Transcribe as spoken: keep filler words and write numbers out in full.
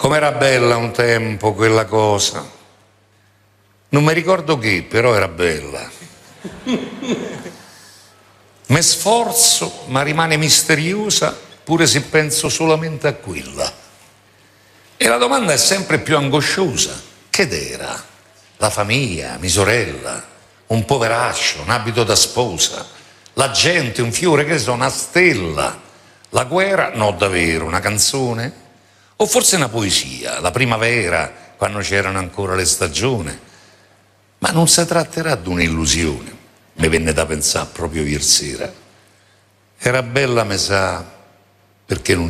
Com'era bella un tempo quella cosa. Non mi ricordo che, però era bella. Mi sforzo, ma rimane misteriosa, pure se penso solamente a quella. E la domanda è sempre più angosciosa. Che era? La famiglia, mia sorella, un poveraccio, un abito da sposa, la gente, un fiore, che so, una stella. La guerra, no davvero, una canzone? O forse una poesia, la primavera, quando c'erano ancora le stagioni? Ma non si tratterà di un'illusione, mi venne da pensare proprio ieri sera. Era bella, mi sa, perché non